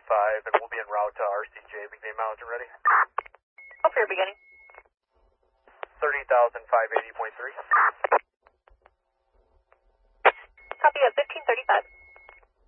1535, and we'll be en route to RCJ. Beginning mileage and ready. Hope you're beginning. 30,580.3. Copy at 1535.